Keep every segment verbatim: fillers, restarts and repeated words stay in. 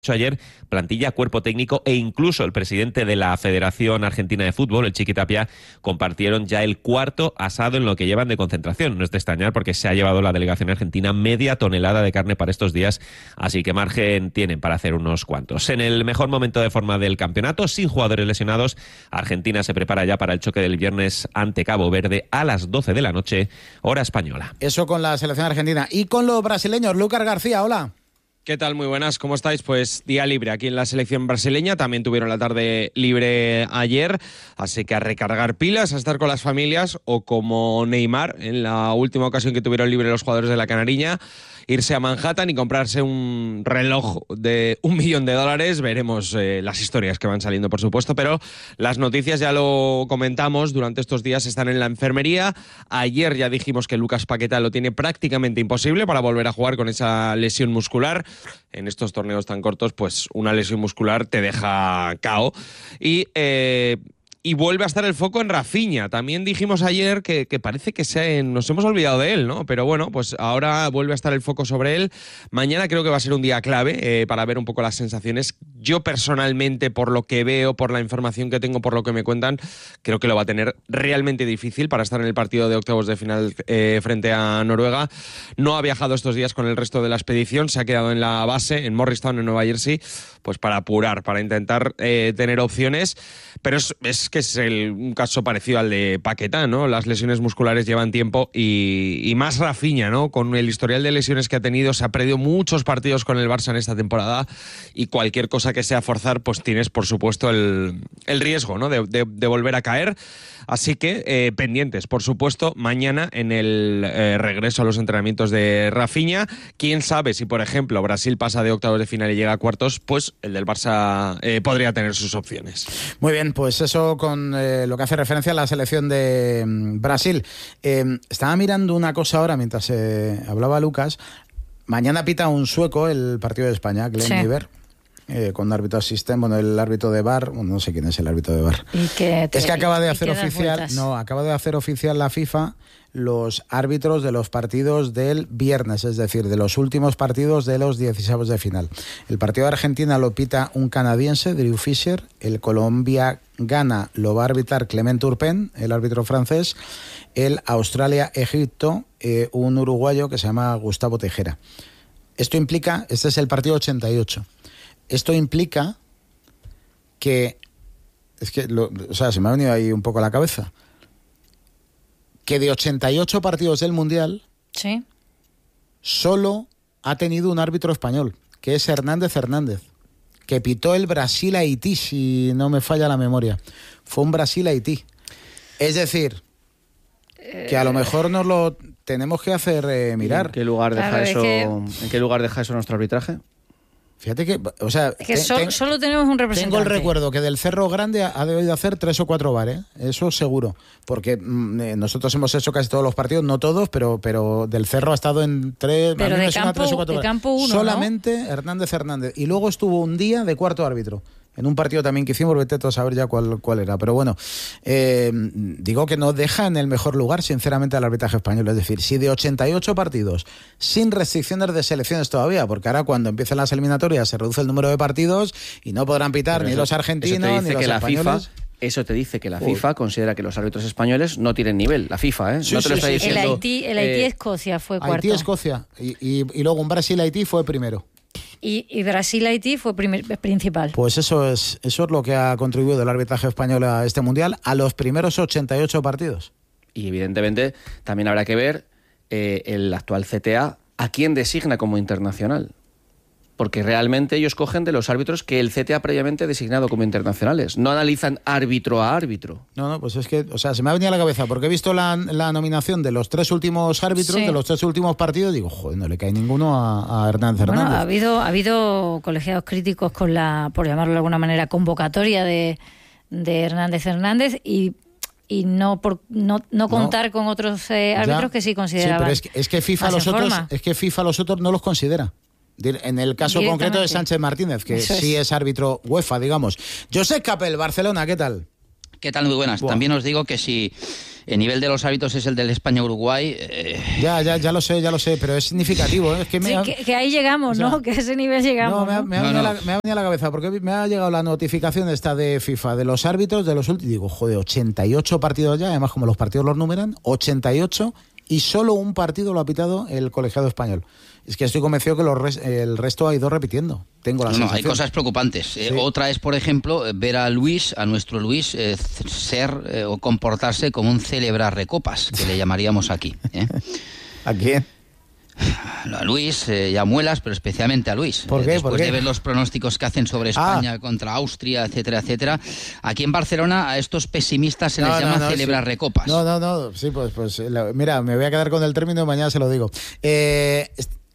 ayer plantilla, cuerpo técnico e incluso el presidente de la Federación Argentina de Fútbol, el Chiqui Tapia, compartieron ya el cuarto asado en lo que llevan de concentración. No es de extrañar porque se ha llevado la delegación argentina media tonelada de carne para estos días, así que margen tienen para hacer unos cuantos. En el mejor momento de forma del campeonato, sin jugadores lesionados, Argentina se prepara ya para el choque del viernes ante Cabo Verde a las doce de la noche, hora española. Eso con la selección argentina. Y con los brasileños, Lucas García, hola. ¿Qué tal? Muy buenas, ¿cómo estáis? Pues día libre aquí en la selección brasileña, también tuvieron la tarde libre ayer, así que a recargar pilas, a estar con las familias o como Neymar, en la última ocasión que tuvieron libre los jugadores de la Canariña, irse a Manhattan y comprarse un reloj de un millón de dólares. Veremos eh, las historias que van saliendo, por supuesto, pero las noticias ya lo comentamos durante estos días, están en la enfermería. Ayer ya dijimos que Lucas Paquetá lo tiene prácticamente imposible para volver a jugar con esa lesión muscular. En estos torneos tan cortos, pues una lesión muscular te deja K O. Y... Eh, Y vuelve a estar el foco en Rafinha. También dijimos ayer que, que parece que se, nos hemos olvidado de él, ¿no? Pero bueno, pues ahora vuelve a estar el foco sobre él. Mañana creo que va a ser un día clave eh, para ver un poco las sensaciones. Yo personalmente, por lo que veo, por la información que tengo, por lo que me cuentan, creo que lo va a tener realmente difícil para estar en el partido de octavos de final eh, frente a Noruega. No ha viajado estos días con el resto de la expedición, se ha quedado en la base, en Morristown, en Nueva Jersey, pues para apurar, para intentar eh, tener opciones. Pero es, es que es el, un caso parecido al de Paquetá, ¿no? Las lesiones musculares llevan tiempo y, y más Rafinha, ¿no? Con el historial de lesiones que ha tenido, se ha perdido muchos partidos con el Barça en esta temporada y cualquier cosa que sea forzar, pues tienes, por supuesto, el, el riesgo, ¿no? De, de, de volver a caer. Así que eh, pendientes, por supuesto, mañana en el eh, regreso a los entrenamientos de Rafinha. Quién sabe si, por ejemplo, Brasil pasa de octavos de final y llega a cuartos, pues el del Barça eh, podría tener sus opciones. Muy bien, pues eso con eh, lo que hace referencia a la selección de mm, Brasil. Eh, estaba mirando una cosa ahora mientras eh, hablaba Lucas. Mañana pita un sueco el partido de España, Glenn sí. Niver. Eh, con árbitro asistente, bueno, el árbitro de V A R, bueno, no sé quién es el árbitro de V A R. ¿Y que te, es que acaba de hacer y oficial, no, acaba de hacer oficial la FIFA los árbitros de los partidos del viernes, es decir, de los últimos partidos de los dieciseis de final. El partido de Argentina lo pita un canadiense, Drew Fisher, el Colombia-Ghana lo va a arbitrar Clement Turpin, el árbitro francés, el Australia-Egipto, eh, un uruguayo que se llama Gustavo Tejera. Esto implica, este es el partido ochenta y ocho. Esto implica que, es que, lo, o sea, se me ha venido ahí un poco a la cabeza, que de ochenta y ocho partidos del Mundial, sí, solo ha tenido un árbitro español, que es Hernández Hernández, que pitó el Brasil-Haití, si no me falla la memoria. Fue un Brasil-Haití. Es decir, que a lo mejor nos lo tenemos que hacer eh, mirar. ¿En qué lugar deja Claro, es eso? que- ¿En qué lugar deja eso nuestro arbitraje? Fíjate que, o sea, es que te- so- te- solo tenemos un representante. tengo el recuerdo que del Cerro Grande ha debido hacer tres o cuatro bares, ¿eh? Eso seguro, porque mm, eh, nosotros hemos hecho casi todos los partidos, no todos, pero pero del Cerro ha estado en tres, Pero a mí me de suena campo- tres o cuatro de bares. campo uno, solamente Hernández Hernández, y luego estuvo un día de cuarto árbitro. En un partido también que hicimos, vete a saber ya cuál, cuál era. Pero bueno, eh, digo que no deja en el mejor lugar, sinceramente, al arbitraje español. Es decir, si de ochenta y ocho partidos, sin restricciones de selecciones todavía, porque ahora cuando empiecen las eliminatorias se reduce el número de partidos y no podrán pitar Pero ni eso- los argentinos eso te dice ni los que la españoles. FIFA, eso te dice que la Uy. FIFA considera que los árbitros españoles no tienen nivel. La FIFA, ¿eh? Sí, no te lo sí, está sí. El diciendo. Haití, el eh, Haití-Escocia fue cuarto. Haití-Escocia. Y, y, y luego un Brasil-Haití fue primero. Y, y Brasil-Haití fue primer, principal. Pues eso es, eso es lo que ha contribuido el arbitraje español a este Mundial, a los primeros ochenta y ocho partidos. Y evidentemente también habrá que ver eh, el actual C T A a quién designa como internacional. Porque realmente ellos cogen de los árbitros que el C T A previamente ha designado como internacionales. No analizan árbitro a árbitro. No, no, pues es que, o sea, se me ha venido a la cabeza, porque he visto la, la nominación de los tres últimos árbitros, Sí. de los tres últimos partidos, digo, joder, no le cae ninguno a, a Hernández Bueno, Hernández. ha habido, ha habido colegiados críticos con la, por llamarlo de alguna manera, convocatoria de, de Hernández Hernández y, y no por no, no contar con otros eh, árbitros Ya. que sí Sí, consideraban. pero es que, es que FIFA más los en otros, forma. es que FIFA los otros no los considera. En el caso concreto de Sánchez Martínez, que Eso es. sí es árbitro UEFA, digamos. Josep Capel, Barcelona, ¿qué tal? ¿Qué tal? Muy buenas. Buah. También os digo que si El nivel de los árbitros es el del España-Uruguay. Eh... Ya, ya, ya lo sé, ya lo sé, pero es significativo. ¿eh? Es que, me sí, ha... que, que ahí llegamos, o sea, ¿no? Que a ese nivel llegamos. No, me ha, me ha no, venido no. A la, me ha venido a la cabeza, porque me ha llegado la notificación esta de FIFA de los árbitros de los últimos. Digo, joder, ochenta y ocho partidos ya, además como los partidos los numeran, ochenta y ocho, y solo un partido lo ha pitado el colegiado español. Es que estoy convencido que los res, el resto ha ido repitiendo. Tengo la no, sensación. No, hay cosas preocupantes. Sí. Eh, otra es, por ejemplo, ver a Luis, a nuestro Luis, eh, ser eh, o comportarse como un celebrar recopas, que le llamaríamos aquí. ¿eh? ¿A quién? A Luis, eh, y a Muelas, pero especialmente a Luis. ¿Por qué? Eh, después ¿Por qué? de ver los pronósticos que hacen sobre España ah. contra Austria, etcétera, etcétera. Aquí en Barcelona a estos pesimistas se no, les no, llama no, celebrar sí. recopas. No, no, no. Sí, pues, pues la, mira, me voy a quedar con el término y mañana se lo digo. Eh,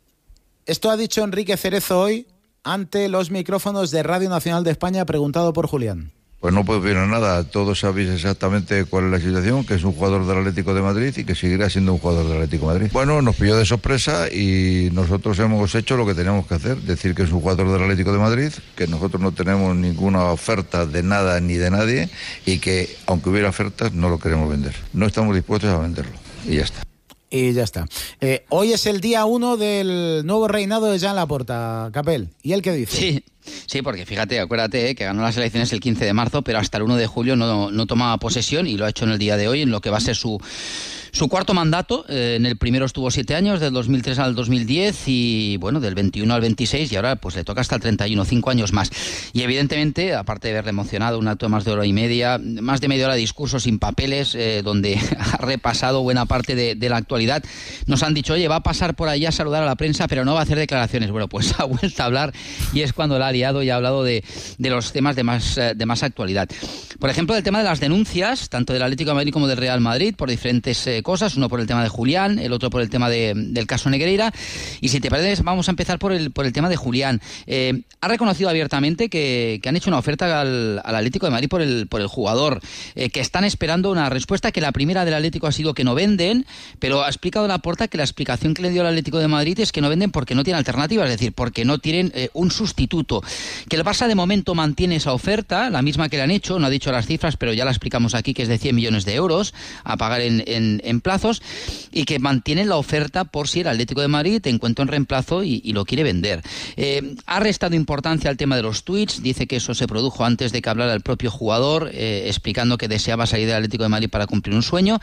esto ha dicho Enrique Cerezo hoy ante los micrófonos de Radio Nacional de España, preguntado por Julián. Pues no puedo opinar nada, todos sabéis exactamente cuál es la situación, que es un jugador del Atlético de Madrid y que seguirá siendo un jugador del Atlético de Madrid. Bueno, nos pilló de sorpresa y nosotros hemos hecho lo que teníamos que hacer, decir que es un jugador del Atlético de Madrid, que nosotros no tenemos ninguna oferta de nada ni de nadie y que aunque hubiera ofertas no lo queremos vender, no estamos dispuestos a venderlo y ya está. Y ya está. Eh, hoy es el día uno del nuevo reinado de Joan Laporta, Capel. ¿Y él qué dice? Sí. Sí, porque fíjate, acuérdate eh, que ganó las elecciones el quince de marzo, pero hasta el uno de julio no, no tomaba posesión y lo ha hecho en el día de hoy, en lo que va a ser su, su cuarto mandato. Eh, en el primero estuvo siete años, del dos mil tres al dos mil diez y bueno, del veintiuno al veintiséis y ahora pues le toca hasta el treinta y uno, cinco años más. Y evidentemente, aparte de haberle emocionado, un acto de más de hora y media, más de media hora de discurso sin papeles, eh, donde ha repasado buena parte de, de la actualidad. Nos han dicho, oye, va a pasar por ahí a saludar a la prensa, pero no va a hacer declaraciones. Bueno, pues ha vuelto a hablar y es cuando la ha liado y ha hablado de, de los temas de más, de más actualidad. Por ejemplo, el tema de las denuncias, tanto del Atlético de Madrid como del Real Madrid, por diferentes eh, cosas, uno por el tema de Julián, el otro por el tema de, del caso Negreira. Y si te parece, vamos a empezar por el, por el tema de Julián. Eh, ha reconocido abiertamente que, que han hecho una oferta al, al Atlético de Madrid por el, por el jugador, eh, que están esperando una respuesta, que la primera del Atlético ha sido que no venden, pero ha explicado Laporta que la explicación que le dio al Atlético de Madrid es que no venden porque no tienen alternativa, es decir, porque no tienen eh, un sustituto. Que el Barça de momento mantiene esa oferta, la misma que le han hecho, no ha dicho las cifras, pero ya la explicamos aquí, que es de cien millones de euros a pagar en, en, en plazos, y que mantienen la oferta por si el Atlético de Madrid encuentra un reemplazo y, y lo quiere vender. Eh, ha restado importancia al tema de los tuits, dice que eso se produjo antes de que hablara el propio jugador, eh, explicando que deseaba salir del Atlético de Madrid para cumplir un sueño.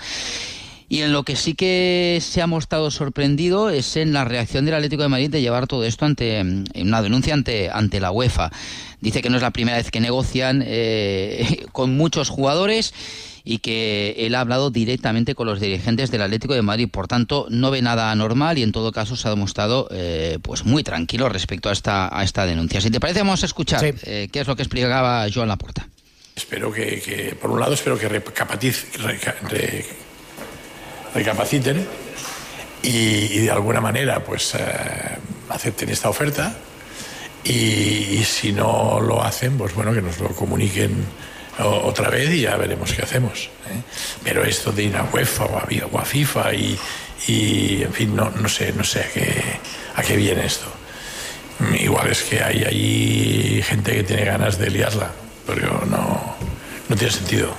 Y en lo que sí que se ha mostrado sorprendido es en la reacción del Atlético de Madrid de llevar todo esto ante en una denuncia ante, ante la UEFA. Dice que no es la primera vez que negocian eh, con muchos jugadores y que él ha hablado directamente con los dirigentes del Atlético de Madrid. Por tanto, no ve nada anormal y en todo caso se ha demostrado eh, pues muy tranquilo respecto a esta, a esta denuncia. Si te parece, vamos a escuchar sí. eh, qué es lo que explicaba Joan Laporta. Espero que, que por un lado, espero que recapaciten, re, recapaciten y, y de alguna manera pues eh, acepten esta oferta y, y si no lo hacen, pues bueno, que nos lo comuniquen o, otra vez y ya veremos qué hacemos, ¿eh? Pero esto de ir a UEFA o a, o a FIFA y, y en fin, no, no sé, no sé a qué, a qué viene esto. Igual es que hay allí gente que tiene ganas de liarla, pero no, no tiene sentido.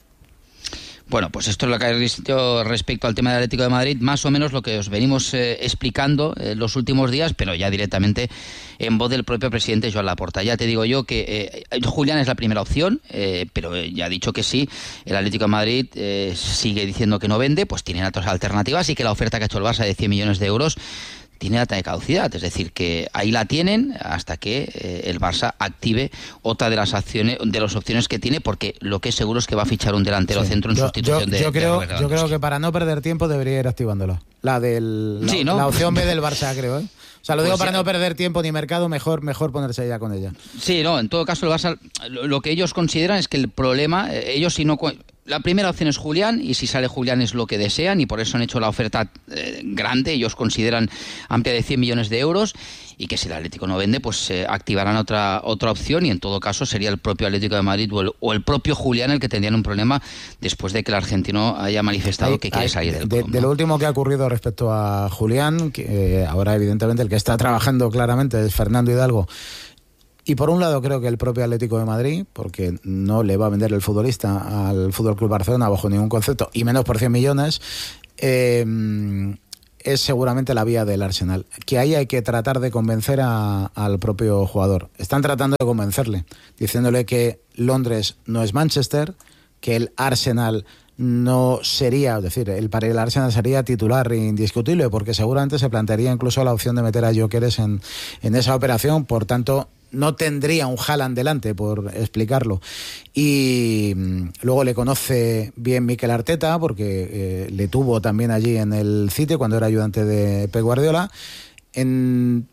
Bueno, pues esto es lo que ha dicho respecto al tema del Atlético de Madrid, más o menos lo que os venimos eh, explicando en eh, los últimos días, pero ya directamente en voz del propio presidente Joan Laporta. Ya te digo yo que eh, Julián es la primera opción, eh, pero ya ha dicho que sí, el Atlético de Madrid eh, sigue diciendo que no vende, pues tienen otras alternativas y que la oferta que ha hecho el Barça de cien millones de euros tiene data de caducidad, es decir, que ahí la tienen hasta que eh, el Barça active otra de las acciones, de las opciones que tiene, porque lo que es seguro es que va a fichar un delantero sí. centro en yo, sustitución yo, de, yo creo, de yo creo que para no perder tiempo debería ir activándola. La del la, sí, ¿no? la opción B del Barça, creo, ¿eh? O sea, lo digo pues para sí. no perder tiempo ni mercado, mejor mejor ponerse ya con ella. Sí, no, en todo caso el Barça, lo, lo que ellos consideran es que el problema, eh, ellos si no... La primera opción es Julián, y si sale Julián es lo que desean, y por eso han hecho la oferta eh, grande, ellos consideran amplia de cien millones de euros, y que si el Atlético no vende, pues eh, activarán otra otra opción, y en todo caso sería el propio Atlético de Madrid o el, o el propio Julián el que tendrían un problema después de que el argentino haya manifestado hay, que quiere hay, salir del de, club, de ¿no? lo último que ha ocurrido respecto a Julián, que eh, ahora evidentemente el que está trabajando claramente es Fernando Hidalgo, Y por un lado creo que el propio Atlético de Madrid, porque no le va a vender el futbolista al F C Barcelona bajo ningún concepto, y menos por cien millones, eh, es seguramente la vía del Arsenal. Que ahí hay que tratar de convencer a, al propio jugador. Están tratando de convencerle, diciéndole que Londres no es Manchester, que el Arsenal no sería, es decir, el para el Arsenal sería titular indiscutible, porque seguramente se plantearía incluso la opción de meter a Gyökeres en, en esa operación, por tanto no tendría un Haaland delante, por explicarlo. Y luego le conoce bien Mikel Arteta, porque eh, le tuvo también allí en el City cuando era ayudante de Pep Guardiola. En...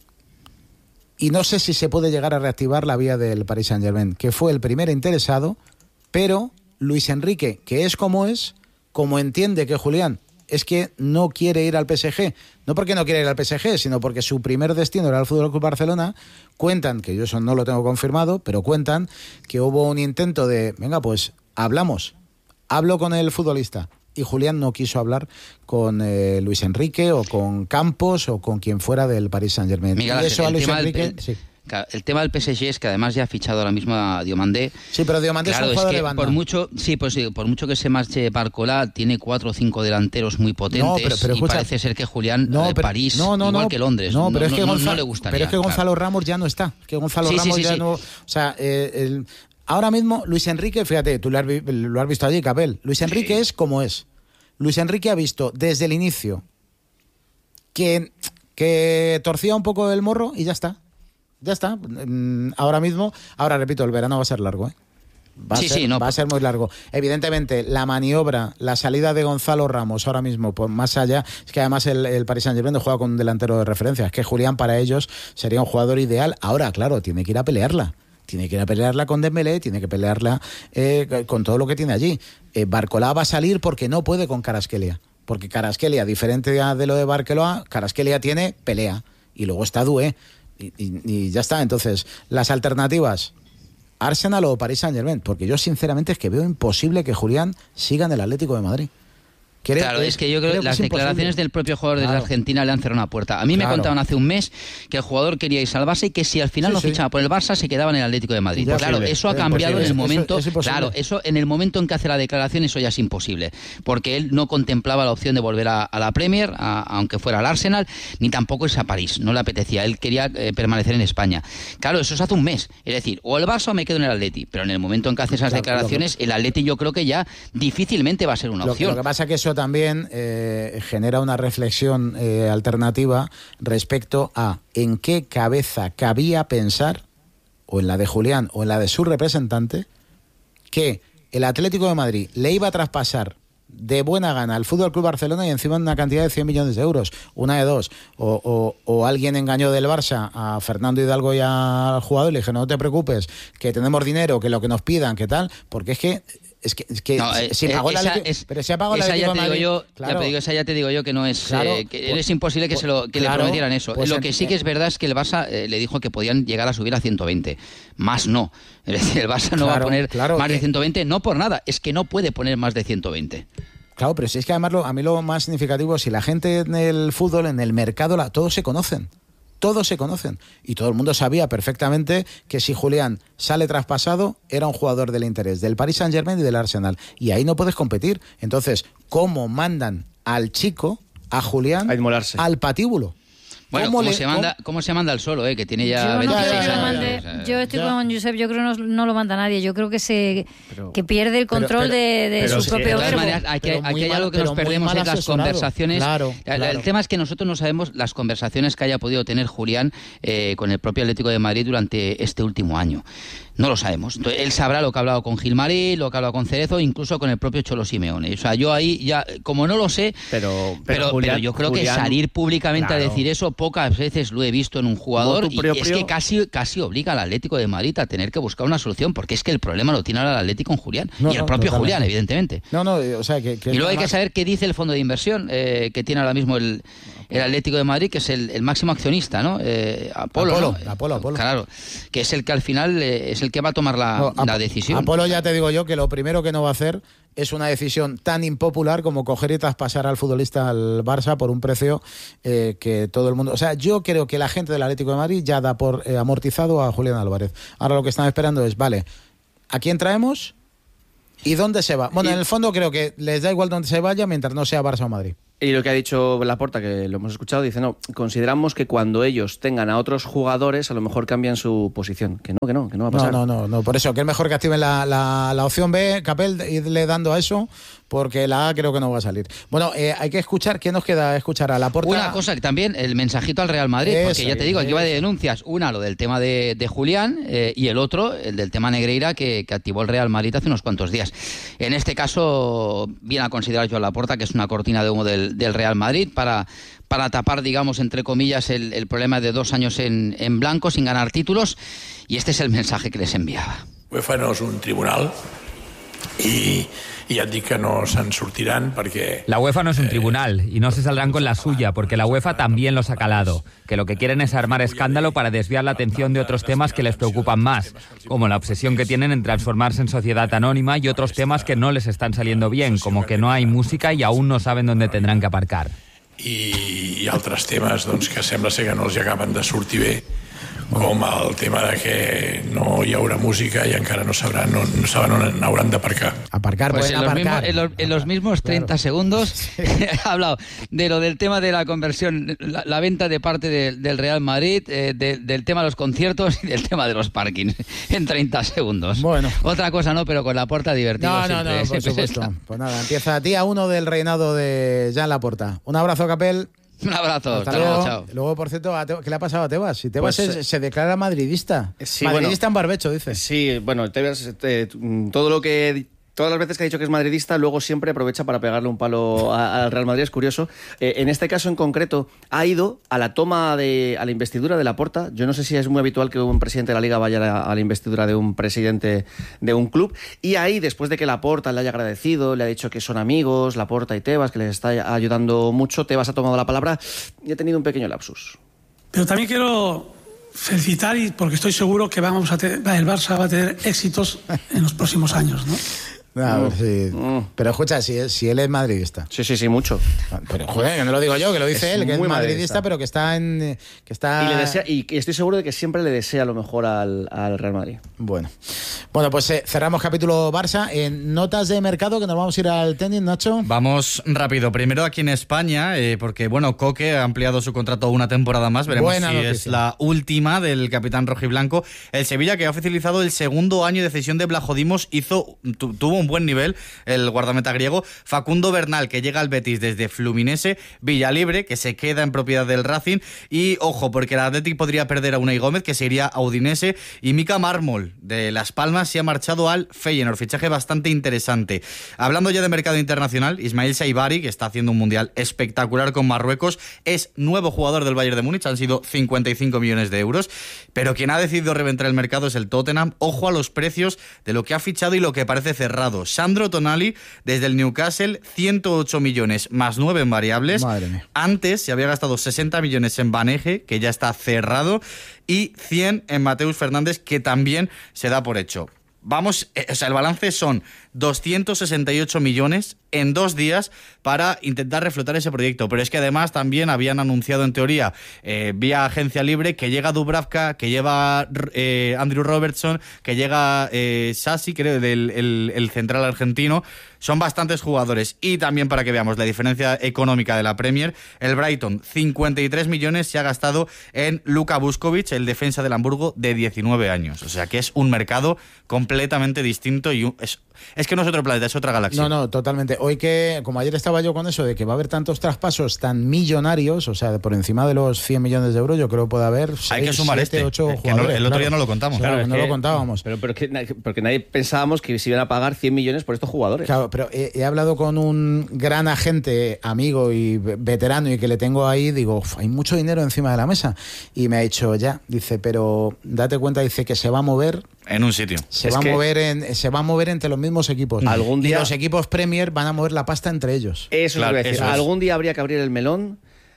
Y no sé si se puede llegar a reactivar la vía del Paris Saint-Germain, que fue el primer interesado, pero Luis Enrique, que es como es, como entiende que Julián es que no quiere ir al P S G, no porque no quiere ir al P S G, sino porque su primer destino era el F C Barcelona. Cuentan, que yo eso no lo tengo confirmado, pero cuentan que hubo un intento de, venga, pues hablamos, hablo con el futbolista, y Julián no quiso hablar con eh, Luis Enrique o con Campos o con quien fuera del Paris Saint-Germain. Miguel, y eso a Luis tema Enrique... del, sí. El tema del P S G es que además ya ha fichado ahora mismo a Diomandé. Sí, pero Diomandé claro, es un jugador es que de banda. Por mucho, sí, pues sí, por mucho que se marche Barcola, tiene cuatro o cinco delanteros muy potentes, no, pero, pero, y escucha, parece ser que Julián no, de pero, París, no, no, igual no, que Londres, no, pero no, es que no, Gonzalo, no le gustaría. Pero es que Gonzalo claro. Ramos ya no está. Que Gonzalo sí, Ramos sí, sí, ya sí. no... O sea, eh, el, ahora mismo Luis Enrique, fíjate, tú lo has, lo has visto allí, Capel. Luis Enrique sí. es como es. Luis Enrique ha visto desde el inicio que, que torcía un poco el morro y ya está. Ya está. Ahora mismo, ahora repito, el verano va a ser largo, ¿eh? Va, a, sí, ser, sí, no, va a ser muy largo. Evidentemente, la maniobra, la salida de Gonzalo Ramos ahora mismo, por más allá, es que además el, el Paris Saint-Germain juega con un delantero de referencia. Es que Julián para ellos sería un jugador ideal. Ahora, claro, tiene que ir a pelearla. Tiene que ir a pelearla con Dembélé, tiene que pelearla eh, con todo lo que tiene allí. Eh, Barcola va a salir porque no puede con Kvaratskhelia. Porque Kvaratskhelia, diferente de lo de Barcola, Kvaratskhelia tiene pelea. Y luego está Doué. Y, y, y ya está. Entonces, las alternativas, Arsenal o Paris Saint-Germain, porque yo sinceramente es que veo imposible que Julián siga en el Atlético de Madrid. Creo, claro, es que yo creo que las declaraciones del propio jugador claro. de Argentina le han cerrado una puerta. A mí claro. me contaban hace un mes que el jugador quería irse al Barça y que si al final sí, no fichaba sí. por el Barça se quedaba en el Atlético de Madrid. Pues claro, eso ha cambiado en el momento. Eso, claro, eso en el momento en que hace la declaración eso ya es imposible, porque él no contemplaba la opción de volver a, a la Premier, a, aunque fuera al Arsenal, ni tampoco irse a París. No le apetecía. Él quería eh, permanecer en España. Claro, eso es hace un mes. Es decir, o el Barça o me quedo en el Atleti. Pero en el momento en que hace esas claro, declaraciones, que... el Atleti yo creo que ya difícilmente va a ser una lo, opción. Lo que pasa es que eso también eh, Eh, genera una reflexión eh, alternativa respecto a en qué cabeza cabía pensar, o en la de Julián o en la de su representante, que el Atlético de Madrid le iba a traspasar de buena gana al F C Barcelona y encima una cantidad de cien millones de euros. Una de dos. O, o, o alguien engañó del Barça a Fernando Hidalgo y al jugador y le dije, no te preocupes, que tenemos dinero, que lo que nos pidan, que tal, porque es que Es que, es que no, si eh, pagó esa, la es, pero si ha pagado esa la ya te digo yo, claro. ya te digo, esa ya te digo yo que no es claro, eh, que pues, es imposible que pues, se lo que claro, le prometieran eso. Pues lo en, que sí que es verdad es que el Barça eh, le dijo que podían llegar a subir a ciento veinte, más no. Es decir, el Barça no claro, va a poner claro, más que, de ciento veinte, no por nada, es que no puede poner más de ciento veinte. Claro, pero si es que además lo, a mí lo más significativo, si la gente en el fútbol, en el mercado, la, todos se conocen. Todos se conocen y todo el mundo sabía perfectamente que si Julián sale traspasado era un jugador del interés del Paris Saint-Germain y del Arsenal y ahí no puedes competir. Entonces, ¿cómo mandan al chico, a Julián, al patíbulo? Bueno, ¿cómo, ¿cómo, le, se manda, ¿cómo? ¿cómo se manda al solo, eh? Que tiene ya yo veintiséis no creo que años? Lo mande, o sea, yo estoy ya. con Josep, yo creo que no, no lo manda nadie. Yo creo que se pero, que pierde el control pero, pero, de, de su sí, propio verbo. Maneras, hay que, aquí hay algo que nos perdemos es las conversaciones. Claro, claro. El tema es que nosotros no sabemos las conversaciones que haya podido tener Julián eh, con el propio Atlético de Madrid durante este último año. No lo sabemos. Entonces, él sabrá lo que ha hablado con Gilmarí, lo que ha hablado con Cerezo, incluso con el propio Cholo Simeone. O sea, yo ahí ya, como no lo sé, pero, pero, pero, Julián, pero yo creo Julián, que salir públicamente claro. a decir eso pocas veces lo he visto en un jugador y propio, es que casi, casi obliga al Atlético de Madrid a tener que buscar una solución, porque es que el problema lo tiene ahora el Atlético con Julián no, y el no, propio totalmente. Julián, evidentemente. No, no, o sea que... que y luego hay más... que saber qué dice el fondo de inversión eh, que tiene ahora mismo el, el Atlético de Madrid, que es el, el máximo accionista, ¿no? Eh, Apolo, Apolo, ¿no? Apolo, Apolo. Claro, que es el que al final eh, es el que va a tomar la, no, la Ap- decisión. Apolo, ya te digo yo que lo primero que no va a hacer es una decisión tan impopular como coger y traspasar al futbolista al Barça por un precio eh, que todo el mundo... O sea, yo creo que la gente del Atlético de Madrid ya da por eh, amortizado a Julián Álvarez. Ahora lo que están esperando es, vale, ¿a quién traemos y dónde se va? Bueno, y... en el fondo creo que les da igual dónde se vaya mientras no sea Barça o Madrid. Y lo que ha dicho Laporta, que lo hemos escuchado, dice, no, consideramos que cuando ellos tengan a otros jugadores, a lo mejor cambian su posición. Que no, que no, que no va a pasar. No, no, no, no. Por eso, que es mejor que activen la, la, la opción B, Capel, irle dando a eso, porque la A creo que no va a salir. Bueno, eh, hay que escuchar, ¿quién nos queda escuchar? A Laporta. Una cosa que también, el mensajito al Real Madrid, eso, porque ya te digo, aquí va de denuncias. Una, lo del tema de, de Julián, eh, y el otro, el del tema Negreira, que, que activó el Real Madrid hace unos cuantos días. En este caso, bien a considerar Joan Laporta, que es una cortina de humo del, del Real Madrid, para, para tapar, digamos, entre comillas, el, el problema de dos años en, en blanco, sin ganar títulos, y este es el mensaje que les enviaba. UEFA no és un tribunal i, i ja et dic que no se'n sortiran perquè... La UEFA no es un tribunal y no se saldrán con la suya porque la UEFA también los ha calado, que lo que quieren es armar escándalo para desviar la atención de otros temas que les preocupan más, como la obsesión que tienen en transformarse en sociedad anónima y otros temas que no les están saliendo bien, como que no hay música y aún no saben dónde tendrán que aparcar. I, i altres temes doncs, que sembla ser que no els acaben de sortir bé, com el tema de que no hi haurà música i encara no sabran, no, no saben on hauran d'aparcar. Aparcar, pues pueden en, aparcar. Los mismos, en, los, en los mismos treinta claro. segundos sí. ha hablado de lo del tema de la conversión, la, la venta de parte de, del Real Madrid, eh, de, del tema de los conciertos y del tema de los parkings en treinta segundos. Bueno. Otra cosa no, pero con Laporta divertido. No, siempre, no, no, por supuesto. Está. Pues nada, empieza día uno del reinado de Joan Laporta. Un abrazo, Capel. Un abrazo, hasta luego. Chao. Luego, por cierto, ¿qué le ha pasado a Tebas? Si Tebas pues, es, se declara madridista. Sí, madridista bueno, en barbecho, dice. Sí, bueno, Tebas, eh, todo lo que... Todas las veces que ha dicho que es madridista, luego siempre aprovecha para pegarle un palo al Real Madrid. Es curioso. Eh, en este caso en concreto, ha ido a la toma de a la investidura de Laporta. Yo no sé si es muy habitual que un presidente de la Liga vaya a la, a la investidura de un presidente de un club. Y ahí, después de que Laporta le haya agradecido, le ha dicho que son amigos, Laporta y Tebas, que les está ayudando mucho, Tebas ha tomado la palabra y ha tenido un pequeño lapsus. Pero también quiero felicitar, y porque estoy seguro que vamos a tener, el Barça va a tener éxitos en los próximos años, ¿no? No, sí. mm. Pero escucha, si, si él es madridista. Sí, sí, sí, mucho. Pero joder, que no lo digo yo, que lo dice es él, que es madridista, madridista, pero que está en... Que está... Y, le desea, y estoy seguro de que siempre le desea lo mejor al, al Real Madrid. Bueno, bueno pues eh, cerramos capítulo Barça. En notas de mercado, que nos vamos a ir al tenis, Nacho. Vamos rápido. Primero aquí en España, eh, porque bueno, Coque ha ampliado su contrato una temporada más. Veremos Buena si noticia. Es la última del capitán rojiblanco. El Sevilla, que ha oficializado el segundo año de cesión de Blajodimos, hizo tu, tuvo un buen nivel el guardameta griego. Facundo Bernal, que llega al Betis desde Fluminense. Villalibre, que se queda en propiedad del Racing. Y ojo, porque el Athletic podría perder a Unai Gómez, que se iría a Udinese. Y Mika Mármol, de Las Palmas, se ha marchado al Feyenoord. Fichaje bastante interesante. Hablando ya de mercado internacional, Ismail Saibari, que está haciendo un mundial espectacular con Marruecos, es nuevo jugador del Bayern de Múnich. Han sido cincuenta y cinco millones de euros. Pero quien ha decidido reventar el mercado es el Tottenham. Ojo a los precios de lo que ha fichado y lo que parece cerrado. Sandro Tonali, desde el Newcastle, ciento ocho millones más nueve en variables. Antes se había gastado sesenta millones en Banege, que ya está cerrado, y cien en Mateus Fernández, que también se da por hecho. Vamos, o sea, el balance son doscientos sesenta y ocho millones en dos días para intentar reflotar ese proyecto. Pero es que además también habían anunciado en teoría eh, vía agencia libre que llega Dubravka, que lleva eh, Andrew Robertson, que llega eh, Sassi, creo, del el, el central argentino. Son bastantes jugadores. Y también para que veamos la diferencia económica de la Premier, el Brighton, cincuenta y tres millones se ha gastado en Luka Vuskovic, el defensa del Hamburgo de diecinueve años. O sea que es un mercado completamente distinto y un, es, es que no es otro planeta, es otra galaxia. No, no, totalmente. Hoy que, como ayer estaba yo con eso de que va a haber tantos traspasos tan millonarios, o sea, por encima de los cien millones de euros, yo creo que puede haber seis, hay que sumar siete, este, ocho que jugadores. No, el otro claro. día no lo contamos. Claro, claro no que, lo contábamos. Pero, pero que, porque nadie pensábamos que se iban a pagar cien millones por estos jugadores. Claro, pero he, he hablado con un gran agente, amigo y veterano, y que le tengo ahí, digo, hay mucho dinero encima de la mesa. Y me ha dicho, ya, dice, pero date cuenta, dice que se va a mover en un sitio. Se va a mover en, se va a mover entre los mismos equipos. Algún día y los equipos Premier van a mover la pasta entre ellos. Eso claro, es lo que decir. Eso es. Algún día habría que abrir el melón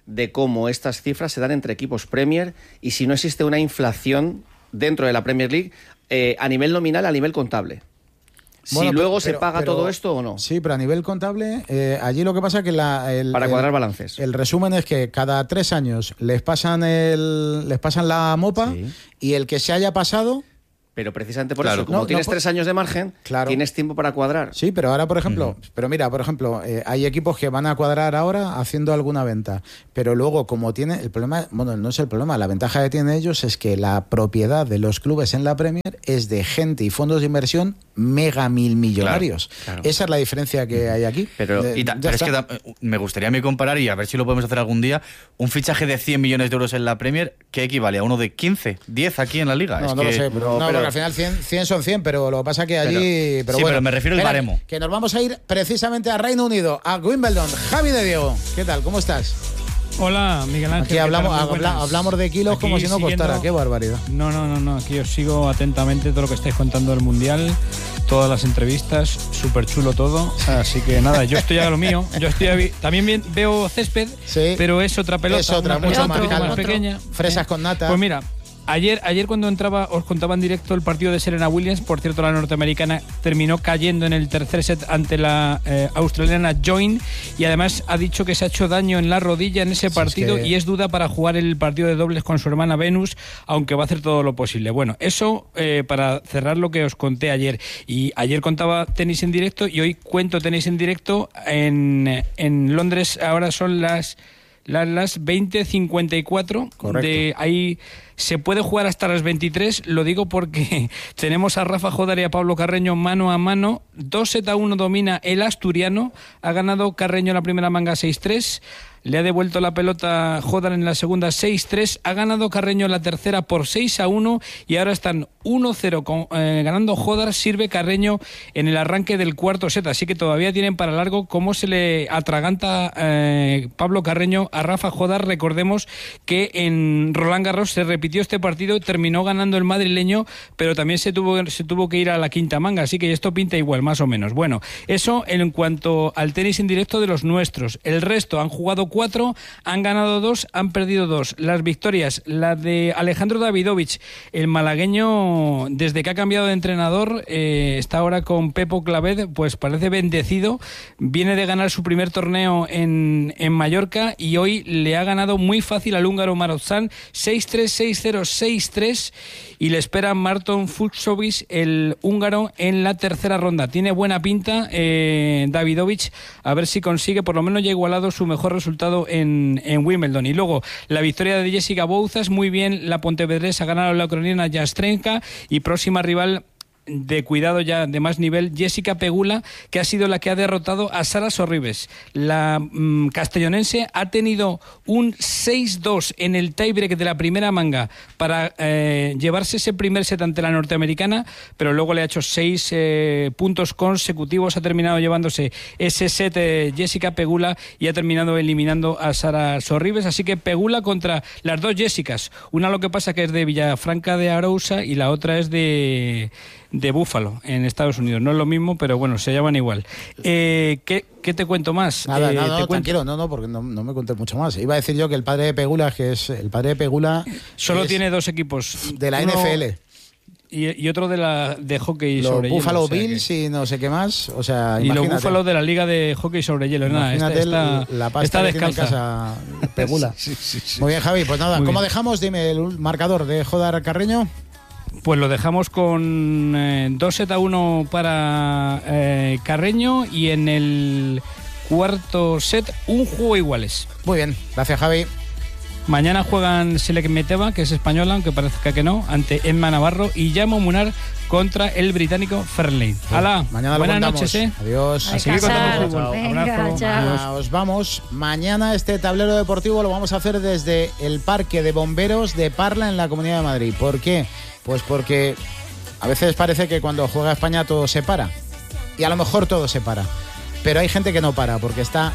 de cómo estas cifras se dan entre equipos Premier y si no existe una inflación dentro de la Premier League eh, a nivel nominal, a nivel contable. Bueno, si luego pero, se paga pero, todo esto o no. Sí, pero a nivel contable, eh, allí lo que pasa es que la, el, para cuadrar el, balances. El resumen es que cada tres años les pasan el, les pasan la mopa sí. y el que se haya pasado. Pero precisamente por claro, eso, como no, tienes no, tres años de margen, claro. tienes tiempo para cuadrar. Sí, pero ahora, por ejemplo, uh-huh. pero mira, por ejemplo, eh, hay equipos que van a cuadrar ahora haciendo alguna venta, pero luego como tiene el problema, bueno, no es el problema, la ventaja que tienen ellos es que la propiedad de los clubes en la Premier es de gente y fondos de inversión mega mil millonarios. Claro, claro. Esa es la diferencia que hay aquí. Pero, de, y ta, pero es que da, me gustaría a mí comparar, y a ver si lo podemos hacer algún día, un fichaje de cien millones de euros en la Premier, ¿qué equivale a uno de quince, diez aquí en la Liga? No, es no que, lo sé, pero, no, pero al final cien, cien son cien, pero lo que pasa que allí... Pero, pero sí, bueno, pero me refiero al baremo. Que nos vamos a ir precisamente a Reino Unido, a Wimbledon. Javi de Diego, ¿qué tal? ¿Cómo estás? Hola, Miguel Ángel. Aquí hablamos, habla, hablamos de kilos aquí como si no siguiendo... costara. Qué barbaridad. No, no, no, no. Aquí os sigo atentamente todo lo que estáis contando del Mundial, todas las entrevistas, súper chulo todo. Así que nada, yo estoy a lo mío. Yo estoy a... También bien, veo césped, sí, pero es otra pelota. Es otra, una mucho pelota más, más pequeña. Fresas eh. con nata. Pues mira... Ayer, ayer cuando entraba os contaba en directo el partido de Serena Williams. Por cierto, la norteamericana terminó cayendo en el tercer set ante la eh, australiana Join, y además ha dicho que se ha hecho daño en la rodilla en ese partido, es que... y es duda para jugar el partido de dobles con su hermana Venus, aunque va a hacer todo lo posible. Bueno, eso eh, para cerrar lo que os conté ayer. Y ayer contaba tenis en directo y hoy cuento tenis en directo en, en Londres. Ahora son las... Las, las veinte cincuenta y cuatro. De ahí se puede jugar hasta las veintitrés. Lo digo porque tenemos a Rafa Jodar y a Pablo Carreño mano a mano. dos sets a uno domina el asturiano. Ha ganado Carreño la primera manga seis tres. Le ha devuelto la pelota Jodar en la segunda seis tres. Ha ganado Carreño la tercera por seis a uno. Y ahora están uno cero con, eh, ganando Jodar. Sirve Carreño en el arranque del cuarto set. Así que todavía tienen para largo cómo se le atraganta eh, Pablo Carreño a Rafa Jodar. Recordemos que en Roland Garros se repitió este partido y terminó ganando el madrileño, pero también se tuvo, se tuvo que ir a la quinta manga. Así que esto pinta igual, más o menos. Bueno, eso en cuanto al tenis en directo de los nuestros. El resto han jugado cuatro, han ganado dos, han perdido dos. Las victorias, la de Alejandro Davidovich, el malagueño, desde que ha cambiado de entrenador, eh, está ahora con Pepo Clavet, pues parece bendecido. Viene de ganar su primer torneo en, en Mallorca y hoy le ha ganado muy fácil al húngaro Marozsan, seis tres, seis cero, seis tres, y le espera Marton Fucsovics, el húngaro, en la tercera ronda. Tiene buena pinta eh, Davidovich, a ver si consigue por lo menos ya igualado su mejor resultado en, en Wimbledon. Y luego la victoria de Jessica Bouzas, muy bien la pontevedresa, ganaron la ucraniana Yastrenka, y próxima rival de cuidado ya de más nivel, Jessica Pegula, que ha sido la que ha derrotado a Sara Sorribes. La mmm, castellonense ha tenido un seis dos en el tiebreak de la primera manga para eh, llevarse ese primer set ante la norteamericana, pero luego le ha hecho seis eh, puntos consecutivos, ha terminado llevándose ese set eh, Jessica Pegula y ha terminado eliminando a Sara Sorribes. Así que Pegula contra las dos Jessicas, una lo que pasa que es de Villafranca de Arousa y la otra es de de Búfalo, en Estados Unidos. No es lo mismo, pero bueno, se llaman igual. Eh, ¿qué, ¿Qué te cuento más? Nada, eh, no, no, te tranquilo, no, no, porque no, no me conté mucho más. Iba a decir yo que el padre de Pegula, que es el padre de Pegula... Solo tiene dos equipos. De la Uno, N F L. Y, y otro de la de hockey los sobre Buffalo hielo. Buffalo Bills que... y no sé qué más. O sea, y imagínate. los Buffalo de la Liga de Hockey sobre hielo. Nada, esta, está, la pasta está que descalza. Tiene en casa Pegula. sí, sí, sí. Muy bien, Javi. Pues nada, Muy ¿cómo bien. dejamos? Dime el marcador de Jodar Carreño. Pues lo dejamos con eh, dos sets a uno para eh, Carreño y en el cuarto set un juego iguales. Muy bien, gracias Javi. Mañana juegan Selec Meteva, que es española, aunque parezca que no, ante Emma Navarro, y Llamo Munar contra el británico Fairlane. ¡Hala! Mañana buenas lo contamos. noches, ¿eh? Adiós. A seguir contando fútbol. Venga, chao. Os vamos. Mañana este tablero deportivo lo vamos a hacer desde el Parque de Bomberos de Parla en la Comunidad de Madrid. ¿Por qué? Pues porque a veces parece que cuando juega España todo se para. Y a lo mejor todo se para. Pero hay gente que no para porque está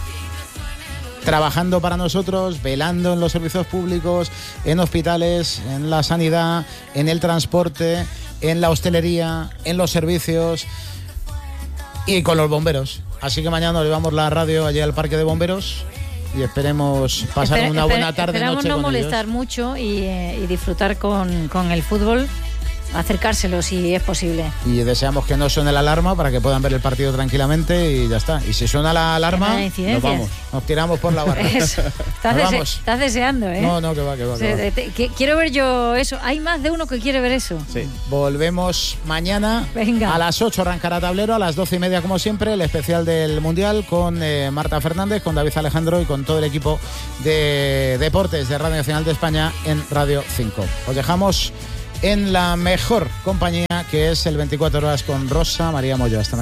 trabajando para nosotros, velando en los servicios públicos, en hospitales, en la sanidad, en el transporte, en la hostelería, en los servicios y con los bomberos. Así que mañana nos llevamos la radio allí al Parque de Bomberos y esperemos pasar Esper- una esper- buena tarde Esperamos noche no con molestar ellos. mucho y, eh, y disfrutar con, con el fútbol, acercárselo si es posible. Y deseamos que no suene la alarma para que puedan ver el partido tranquilamente y ya está. Y si suena la alarma, nada de nos incidencias. vamos, nos tiramos por la barra. Eso. Estás, Nos dese- vamos. estás deseando, ¿eh? No, no, que va, que va. O Que sea, va. te- te- que- quiero ver yo eso. Hay más de uno que quiere ver eso. Sí. Volvemos mañana. Venga. A las ocho arrancará tablero, a las doce y media como siempre, el especial del Mundial con eh, Marta Fernández, con David Alejandro y con todo el equipo de deportes de Radio Nacional de España en Radio cinco. Os dejamos en la mejor compañía, que es el veinticuatro horas con Rosa María Moyo. Hasta